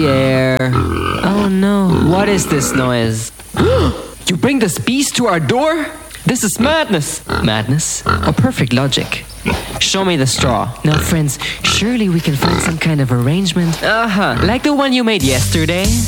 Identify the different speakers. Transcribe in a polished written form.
Speaker 1: the air. Oh no, what is this noise? You bring this beast to our door? This is madness. Madness or perfect logic? Show me the straw. Now, friends, surely we can find some kind of arrangement. Like the one you made yesterday.